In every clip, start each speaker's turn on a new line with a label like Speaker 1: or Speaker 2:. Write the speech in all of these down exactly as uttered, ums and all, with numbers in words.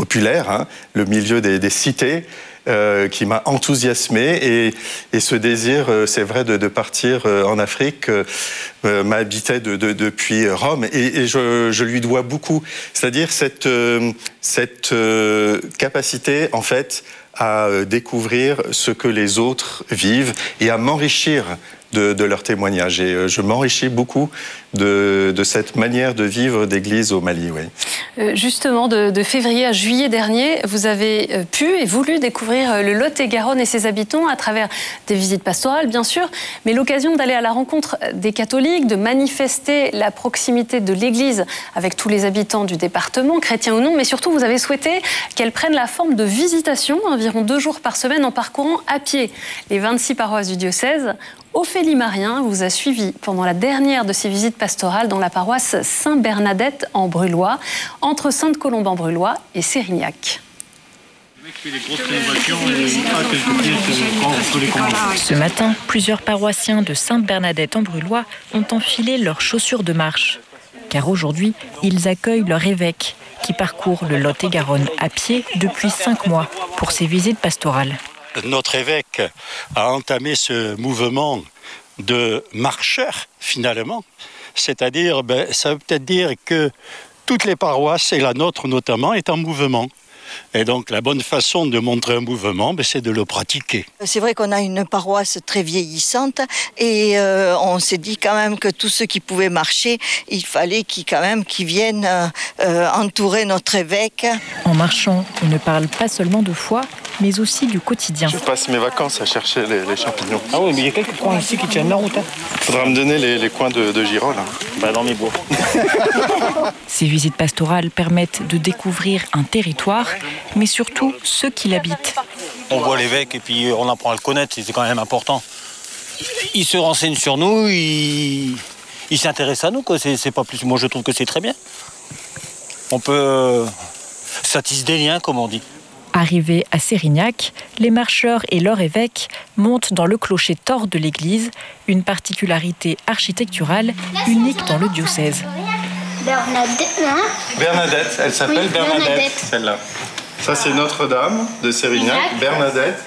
Speaker 1: populaire, hein, le milieu des, des cités, euh, qui m'a enthousiasmé. Et, et ce désir, euh, c'est vrai, de, de partir euh, en Afrique, euh, euh, m'habitait de, de, depuis Rome. Et, et je, je lui dois beaucoup. C'est-à-dire cette, euh, cette euh, capacité, en fait, à découvrir ce que les autres vivent et à m'enrichir de, de leurs témoignages. Et je m'enrichis beaucoup de, de cette manière de vivre d'église au Mali. Oui.
Speaker 2: Euh, justement, de, de février à juillet dernier, vous avez pu et voulu découvrir le Lot-et-Garonne et ses habitants à travers des visites pastorales, bien sûr, mais l'occasion d'aller à la rencontre des catholiques, de manifester la proximité de l'église avec tous les habitants du département, chrétiens ou non, mais surtout, vous avez souhaité qu'elle prenne la forme de visitation, environ deux jours par semaine, en parcourant à pied les vingt-six paroisses du diocèse. Ophélie Marien vous a suivi pendant la dernière de ces visites pastorales dans la paroisse Saint-Bernadette en Brulhois, entre Sainte-Colombe-en-Brulhois et Sérignac.
Speaker 3: Ce matin, plusieurs paroissiens de Sainte-Bernadette-en-Brulhois ont enfilé leurs chaussures de marche. Car aujourd'hui, ils accueillent leur évêque qui parcourt le Lot-et-Garonne à pied depuis cinq mois pour ses visites pastorales.
Speaker 4: Notre évêque a entamé ce mouvement de marcheurs, finalement. C'est-à-dire, ben, ça veut peut-être dire que toutes les paroisses, et la nôtre notamment, est en mouvement. Et donc, la bonne façon de montrer un mouvement, ben, c'est de le pratiquer.
Speaker 5: C'est vrai qu'on a une paroisse très vieillissante et euh, on s'est dit quand même que tous ceux qui pouvaient marcher, il fallait qu'ils, quand même qu'ils viennent euh, entourer notre évêque.
Speaker 3: En marchant, on ne parle pas seulement de foi, mais aussi du quotidien.
Speaker 1: Je passe mes vacances à chercher les, les champignons.
Speaker 6: Ah oui, mais il y a quelques coins ici qui tiennent la route. Il
Speaker 1: hein. faudra me donner les, les coins de, de girolles. Hein.
Speaker 6: Bah, dans mes bois.
Speaker 3: Ces visites pastorales permettent de découvrir un territoire, mais surtout ceux qui l'habitent.
Speaker 6: On voit l'évêque et puis on apprend à le connaître, c'est quand même important. Il se renseigne sur nous, il, il s'intéresse à nous, quoi. C'est, c'est pas plus. Moi, je trouve que c'est très bien. On peut euh, satisfaire des liens, comme on dit.
Speaker 3: Arrivés à Sérignac, les marcheurs et leur évêque montent dans le clocher tors de l'église, une particularité architecturale unique dans le diocèse.
Speaker 1: Bernadette, hein Bernadette, elle s'appelle oui, Bernadette, Bernadette, celle-là. Ça, c'est Notre-Dame de Sérignac, Bernadette.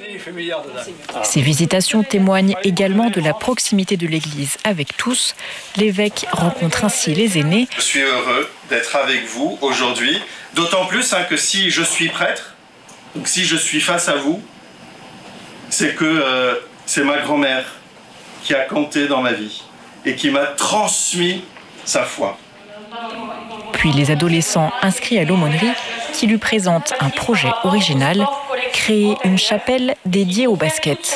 Speaker 3: Ces visitations témoignent également de la proximité de l'église avec tous. L'évêque rencontre ainsi les aînés.
Speaker 1: Je suis heureux d'être avec vous aujourd'hui, d'autant plus hein, que si je suis prêtre, donc si je suis face à vous, c'est que euh, c'est ma grand-mère qui a compté dans ma vie et qui m'a transmis sa foi.
Speaker 3: Puis les adolescents inscrits à l'aumônerie qui lui présentent un projet original, créer une chapelle dédiée au basket.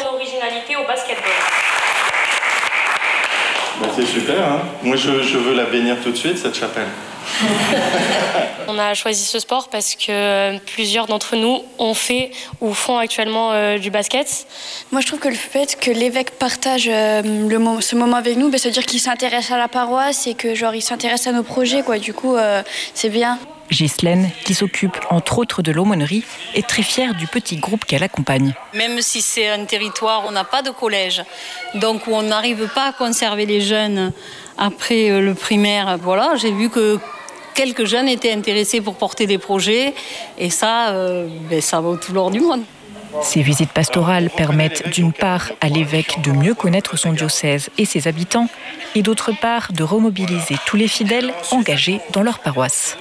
Speaker 1: Ben c'est super, hein. Moi je, je veux la bénir tout de suite, cette chapelle.
Speaker 7: On a choisi ce sport parce que plusieurs d'entre nous ont fait ou font actuellement euh, du basket.
Speaker 8: Moi, je trouve que le fait que l'évêque partage euh, le mo- ce moment avec nous, bah, ça veut dire qu'il s'intéresse à la paroisse et que genre il s'intéresse à nos projets, quoi. Du coup, euh, c'est bien.
Speaker 3: Ghislaine, qui s'occupe entre autres de l'aumônerie, est très fière du petit groupe qu'elle accompagne.
Speaker 9: Même si c'est un territoire où on n'a pas de collège, donc où on n'arrive pas à conserver les jeunes après le primaire, voilà, j'ai vu que quelques jeunes étaient intéressés pour porter des projets et ça, euh, ben, ça vaut tout l'or du monde.
Speaker 3: Ces visites pastorales permettent d'une part à l'évêque de mieux connaître son diocèse et ses habitants et d'autre part de remobiliser tous les fidèles engagés dans leur paroisse.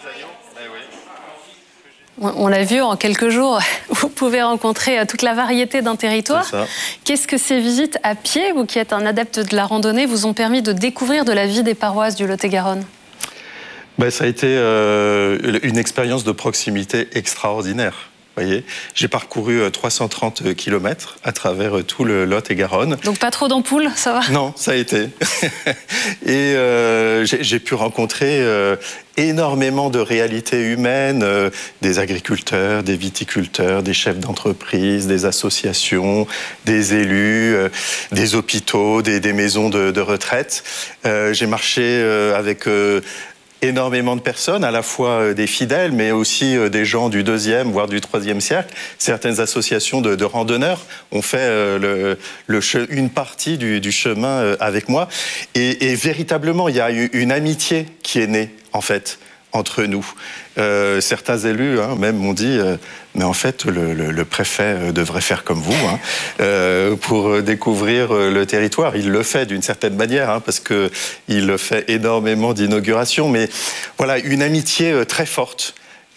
Speaker 2: On l'a vu en quelques jours, vous pouvez rencontrer toute la variété d'un territoire. Qu'est-ce que ces visites à pied, vous qui êtes un adepte de la randonnée, vous ont permis de découvrir de la vie des paroisses du Lot-et-Garonne ?
Speaker 1: Ben, ça a été euh, une expérience de proximité extraordinaire. Voyez, j'ai parcouru trois cent trente kilomètres à travers tout le Lot-et-Garonne.
Speaker 2: Donc pas trop d'ampoules, ça va ?
Speaker 1: Non, ça a été. Et euh, j'ai, j'ai pu rencontrer euh, énormément de réalités humaines, euh, des agriculteurs, des viticulteurs, des chefs d'entreprise, des associations, des élus, euh, des hôpitaux, des, des maisons de, de retraite. Euh, j'ai marché euh, avec... Euh, énormément de personnes, à la fois des fidèles, mais aussi des gens du deuxième, voire du troisième siècle. Certaines associations de, de randonneurs ont fait le, le, une partie du, du chemin avec moi. Et, et véritablement, il y a eu une amitié qui est née, en fait, entre nous. Euh, certains élus hein, même m'ont dit euh, mais en fait le, le, le préfet devrait faire comme vous hein, euh, pour découvrir le territoire. Il le fait d'une certaine manière hein, parce que il fait énormément d'inaugurations, mais voilà une amitié très forte.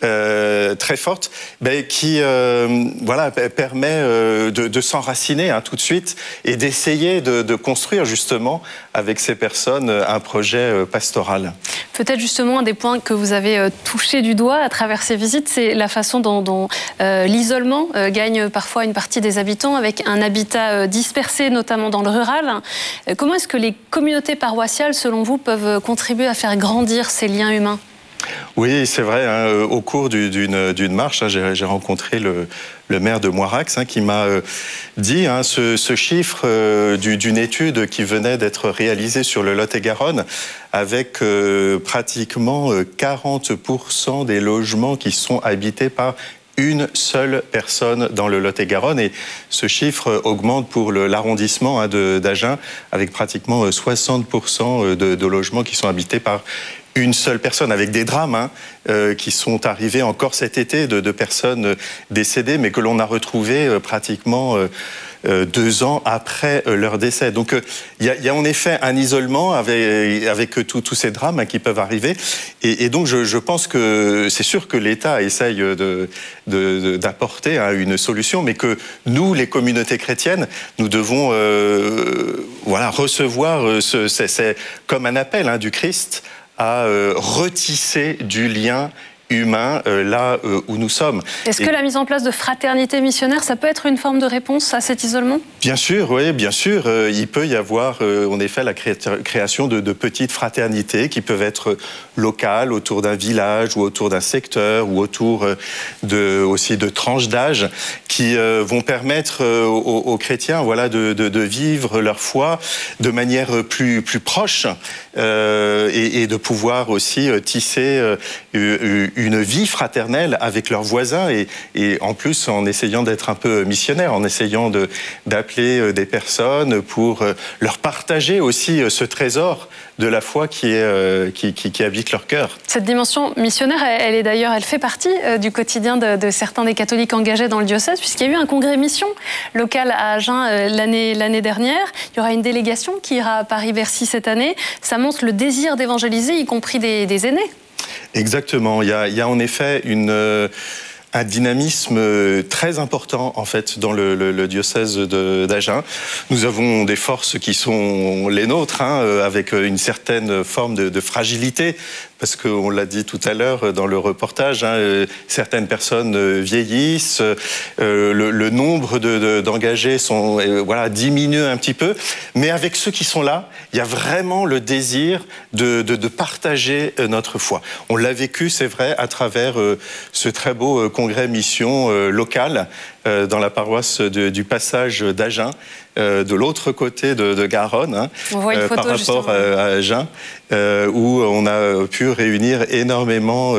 Speaker 1: Euh, très forte, ben, qui euh, voilà, permet euh, de, de s'enraciner hein, tout de suite et d'essayer de, de construire justement avec ces personnes un projet euh, pastoral.
Speaker 2: Peut-être justement un des points que vous avez euh, touché du doigt à travers ces visites, c'est la façon dont, dont euh, l'isolement euh, gagne parfois une partie des habitants avec un habitat euh, dispersé, notamment dans le rural. Euh, comment est-ce que les communautés paroissiales, selon vous, peuvent contribuer à faire grandir ces liens humains ?
Speaker 1: Oui, c'est vrai. Hein, au cours du, d'une, d'une marche, hein, j'ai, j'ai rencontré le, le maire de Moirax hein, qui m'a euh, dit hein, ce, ce chiffre euh, du, d'une étude qui venait d'être réalisée sur le Lot-et-Garonne avec euh, pratiquement quarante pour cent des logements qui sont habités par une seule personne dans le Lot-et-Garonne. Et ce chiffre augmente pour le, l'arrondissement hein, de, d'Agen avec pratiquement soixante pour cent de, de logements qui sont habités par une seule personne, avec des drames hein, euh, qui sont arrivés encore cet été de, de personnes décédées, mais que l'on a retrouvées euh, pratiquement euh, euh, deux ans après euh, leur décès. Donc il euh, y, y a en effet un isolement avec, avec tous ces drames hein, qui peuvent arriver. Et, et donc je, je pense que c'est sûr que l'État essaye de, de, de, d'apporter hein, une solution, mais que nous, les communautés chrétiennes, nous devons euh, voilà, recevoir ce, c'est, c'est comme un appel hein, du Christ à euh, retisser du lien humain euh, là euh, où nous sommes.
Speaker 2: Est-ce
Speaker 1: Et...
Speaker 2: que la mise en place de fraternités missionnaires, ça peut être une forme de réponse à cet isolement ?
Speaker 1: Bien sûr, oui, bien sûr. Euh, il peut y avoir, euh, en effet, la cré- création de, de petites fraternités qui peuvent être locales, autour d'un village ou autour d'un secteur ou autour euh, de, aussi de tranches d'âge qui euh, vont permettre euh, aux, aux chrétiens voilà, de, de, de vivre leur foi de manière plus, plus proche euh, et, et de pouvoir aussi euh, tisser euh, une vie fraternelle avec leurs voisins et, et en plus en essayant d'être un peu missionnaire, en essayant de, d'appeler des personnes pour leur partager aussi ce trésor de la foi qui, est, qui, qui, qui habite leur cœur.
Speaker 2: Cette dimension missionnaire, elle est d'ailleurs, elle fait partie du quotidien de, de certains des catholiques engagés dans le diocèse, puisqu'il y a eu un congrès mission local à Agen l'année, l'année dernière. Il y aura une délégation qui ira à Paris-Bercy cette année. Ça montre le désir d'évangéliser, y compris des, des aînés.
Speaker 1: Exactement. Il y a, il y a en effet une, euh, un dynamisme très important en fait dans le, le, le diocèse de, d'Agen. Nous avons des forces qui sont les nôtres, hein, avec une certaine forme de, de fragilité. Parce qu'on l'a dit tout à l'heure dans le reportage, hein, euh, certaines personnes euh, vieillissent, euh, le, le nombre de, de, d'engagés sont, euh, voilà, diminue un petit peu. Mais avec ceux qui sont là, il y a vraiment le désir de, de, de partager notre foi. On l'a vécu, c'est vrai, à travers euh, ce très beau euh, congrès mission euh, local euh, dans la paroisse de, du passage d'Agen. Euh, de l'autre côté de, de Garonne, hein,
Speaker 2: on voit une
Speaker 1: euh,
Speaker 2: photo,
Speaker 1: par rapport
Speaker 2: justement.
Speaker 1: à Agen, euh, où on a pu réunir énormément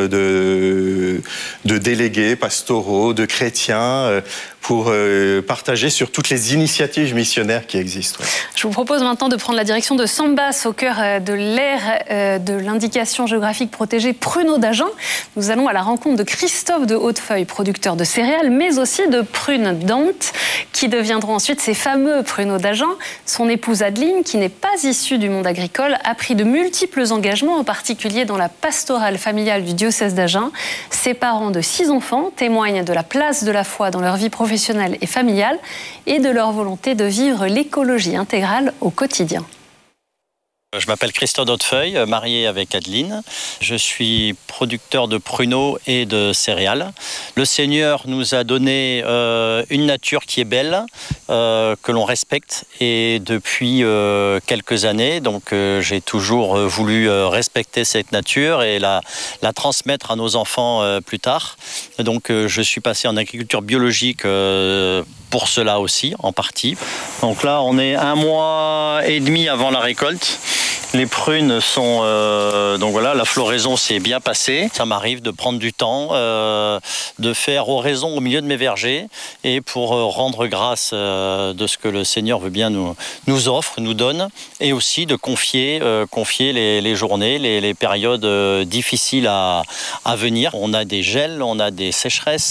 Speaker 1: de, de délégués pastoraux, de chrétiens, euh, pour euh, partager sur toutes les initiatives missionnaires qui existent. Ouais.
Speaker 2: Je vous propose maintenant de prendre la direction de Sambas, au cœur de l'aire euh, de l'indication géographique protégée Pruneaux d'Agen. Nous allons à la rencontre de Christophe de Hautefeuille, producteur de céréales, mais aussi de prunes d'Ante, qui deviendront ensuite ces fameux pruneaux d'Agen. Son épouse Adeline, qui n'est pas issue du monde agricole, a pris de multiples engagements, en particulier dans la pastorale familiale du diocèse d'Agen. Ses parents de six enfants témoignent de la place de la foi dans leur vie professionnelle et familiale et de leur volonté de vivre l'écologie intégrale au quotidien.
Speaker 10: Je m'appelle Christophe d'Hautefeuille, marié avec Adeline. Je suis producteur de pruneaux et de céréales. Le Seigneur nous a donné euh, une nature qui est belle, euh, que l'on respecte. Et depuis euh, quelques années, donc euh, j'ai toujours voulu euh, respecter cette nature et la, la transmettre à nos enfants euh, plus tard. Donc euh, je suis passé en agriculture biologique euh, pour cela aussi, en partie. Donc là, on est un mois et demi avant la récolte. Les prunes sont... Euh, donc voilà, la floraison s'est bien passée. Ça m'arrive de prendre du temps, euh, de faire oraison au milieu de mes vergers et pour euh, rendre grâce euh, de ce que le Seigneur veut bien nous, nous offre, nous donne, et aussi de confier, euh, confier les, les journées, les, les périodes euh, difficiles à, à venir. On a des gels, on a des sécheresses,